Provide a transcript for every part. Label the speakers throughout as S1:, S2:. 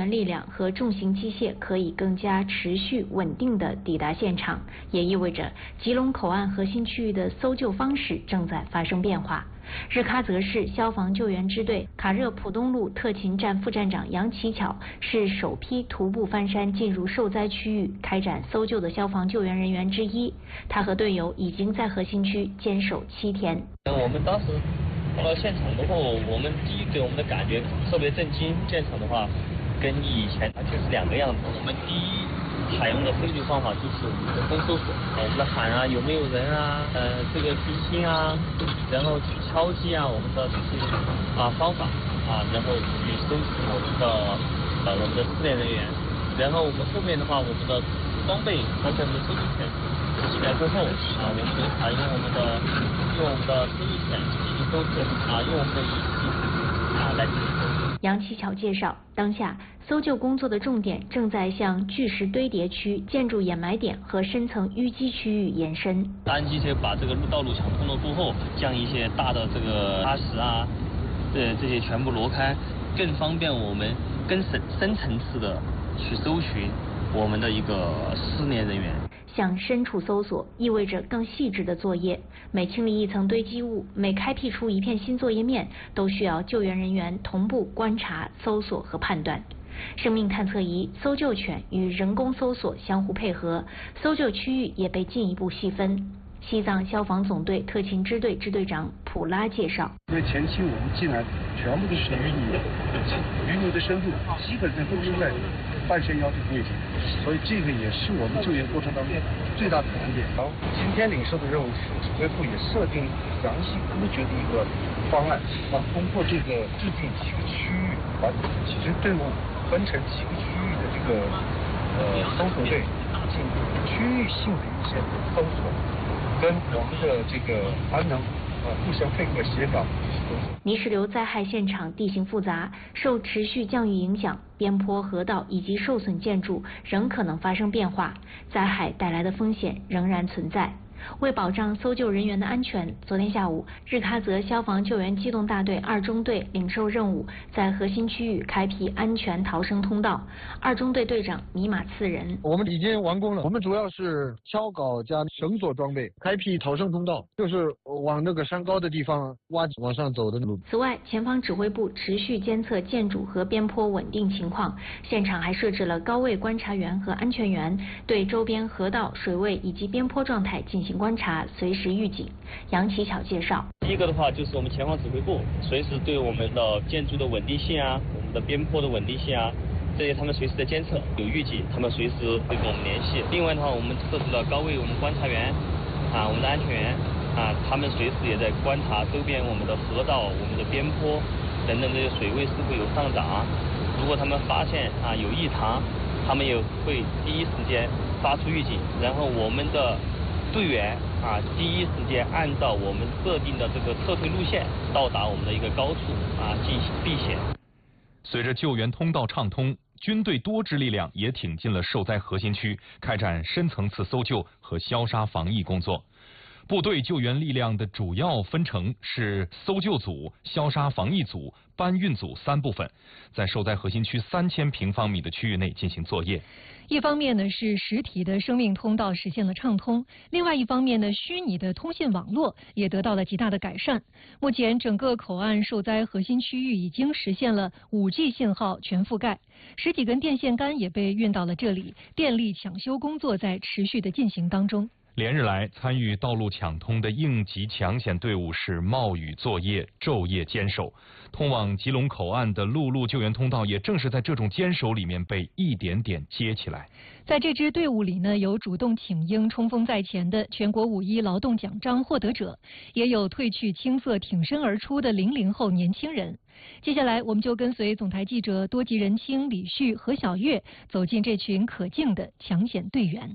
S1: 援力量和重型机械可以更加持续稳定地抵达现场，也意味着吉隆口岸核心区域的搜救方式正在发生变化。日喀则市消防救援支队卡热普东路特勤站副站长杨奇巧是首批徒步翻山进入受灾区域开展搜救的消防救援人员之一。他和队友已经在核心区坚守7天。
S2: 我们当时到了现场之后，我们第一给我们的感觉特别震惊。现场的话，跟以前完全是2个样子。我们第一采用的搜救方法就是人工搜索，我们的喊啊有没有人啊，这个地心啊，然后去敲击啊，我们的这些方法然后去搜寻我们的失联人员。然后我们后面的话，我们的装备包括我们的搜救犬起来之后我们会采用我们的搜救犬进行搜索用我们的仪器来进行搜索。
S1: 杨奇巧介绍，当下搜救工作的重点正在向巨石堆叠区、建筑掩埋点和深层淤积区域延伸。
S2: 安机车把这个道路抢通了过后，将一些大的这个沙石这些全部挪开，更方便我们更深层次的去搜寻我们的一个失联人员。
S1: 向深处搜索意味着更细致的作业，每清理一层堆积物，每开辟出一片新作业面，都需要救援人员同步观察、搜索和判断。生命探测仪、搜救犬与人工搜索相互配合，搜救区域也被进一步细分。西藏消防总队特勤支队支队长普拉介绍，
S3: 因为前期我们进来全部都是淤泥的深度基本上都是在半山腰这个位置，所以这个也是我们救援过程当中最大的难点。然后今天领受的任务是指挥部也设定详细科学的一个方案通过这个制定几个区域，把其实队伍分成几个区域的这个搜索队进行区域性的一些搜索，跟我们的这个安能互相配合协调。
S1: 泥石流灾害现场地形复杂，受持续降雨影响，边坡、河道以及受损建筑仍可能发生变化，灾害带来的风险仍然存在。为保障搜救人员的安全，昨天下午，日喀则消防救援机动大队2中队领受任务，在核心区域开辟安全逃生通道。2中队队长米马次仁：
S4: 我们已经完工了，我们主要是锹镐加绳索装备，开辟逃生通道，就是往那个山高的地方往上走的路。
S1: 此外，前方指挥部持续监测建筑和边坡稳定情况，现场还设置了高位观察员和安全员，对周边河道、水位以及边坡状态进行观察，随时预警。杨奇巧介绍，
S2: 第一个的话就是我们前方指挥部随时对我们的建筑的稳定性我们的边坡的稳定性这些他们随时在监测，有预警他们随时会跟我们联系。另外的话，我们设置了高位我们观察员我们的安全员他们随时也在观察周边我们的河道、我们的边坡等等这些水位是否有上涨。如果他们发现有异常，他们也会第一时间发出预警，然后我们的队员第一时间按照我们设定的这个撤退路线到达我们的一个高处进行避险。
S5: 随着救援通道畅通，军队多支力量也挺进了受灾核心区，开展深层次搜救和消杀防疫工作。部队救援力量的主要分成是搜救组、消杀防疫组、搬运组3部分，在受灾核心区3000平方米的区域内进行作业。
S6: 一方面呢是实体的生命通道实现了畅通，另外一方面呢虚拟的通信网络也得到了极大的改善。目前整个口岸受灾核心区域已经实现了5G 信号全覆盖，10几根电线杆也被运到了这里，电力抢修工作在持续的进行当中。
S5: 连日来，参与道路抢通的应急抢险队伍是冒雨作业、昼夜坚守。通往吉隆口岸的陆路救援通道也正是在这种坚守里面被一点点接起来。
S6: 在这支队伍里呢，有主动请缨冲锋在前的全国5·1劳动奖章获得者，也有褪去青涩挺身而出的00后年轻人。接下来，我们就跟随总台记者多吉仁清、李旭、何小月走进这群可敬的抢险队员。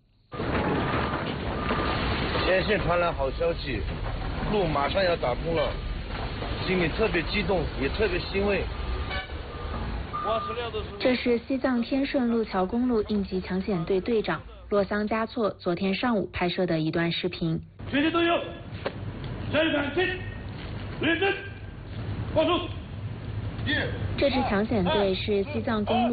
S7: 前线传来好消息，路马上要打通了，心里特别激动，也特别欣慰。
S1: 这是西藏天顺路桥公路应急抢险队队长洛桑嘉措昨天上午拍摄的一段视频。
S8: 全体都有，下一场进，认真，报数。
S1: 这支抢险队是西藏公路